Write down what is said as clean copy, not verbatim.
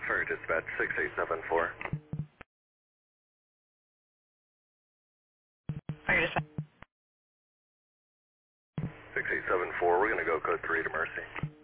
Fire Dispatch 6874. Fire dispatch. 6874, we're going to go code 3 to Mercy.